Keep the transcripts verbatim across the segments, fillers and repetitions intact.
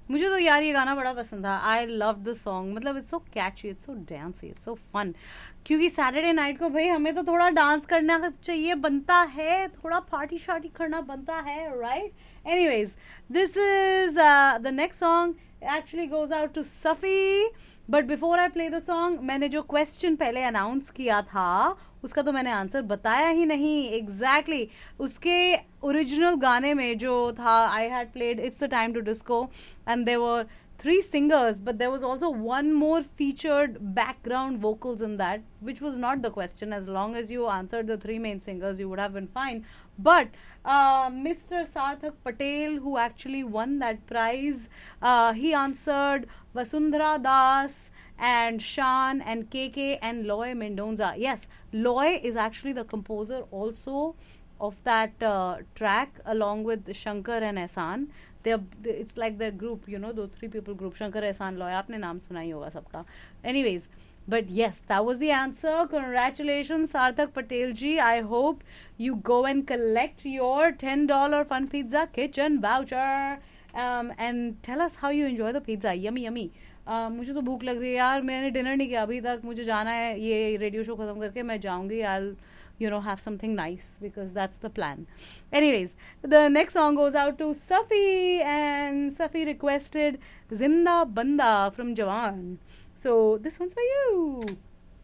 मुझे तो यार ये गाना बड़ा पसंद था. I love the song. मतलब it's so Kainchi, it's so डांसी, it's so fun. क्योंकि सैटरडे नाइट को भाई हमें तो थोड़ा डांस करना चाहिए बनता है, थोड़ा पार्टी शार्टी करना बनता है, right? Anyways, this is the next song actually goes out to Safi. But before I play the song, मैंने जो क्वेश्चन पहले अनाउंस किया था उसका तो मैंने आंसर बताया ही नहीं. Exactly exactly. उसके ओरिजिनल गाने में जो था, I had played it's the time to disco and there were three singers, but there was also one more featured background vocals in that, which was not the question. As long as you answered the three main singers, you would have been fine. But uh, Mister Sarthak Patel, who actually won that prize, uh, he answered Vasundhara Das and Shan and K K and Loy Mendonza. Yes, Loy is actually the composer also of that uh, track, along with Shankar and Ehsan. They're, it's like their group, you know, the three people group, Shankar, Ehsan, Loy. आपने नाम सुना ही होगा सबका. Anyways, but yes, that was the answer. Congratulations, Sarthak Patel ji. I hope you go and collect your ten dollar Fun Pizza Kitchen voucher. Um, and tell us how you enjoy the pizza. Yummy, yummy. Uh, मुझे तो भूख लग रही है यार. मैंने dinner नहीं किया अभी तक. मुझे जाना है. ये रेडियो शो खत्म करके मैं जाऊंगी. I'll, you know, have something nice because that's the plan. Anyways, the next song goes out to Safi, and Safi requested Zinda Banda from Jawan. So this one's for you.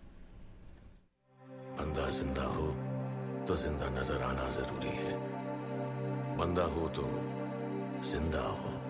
बंदा जिंदा हो तो जिंदा नजर आना जरूरी है. बंदा हो तो जिंदा हो.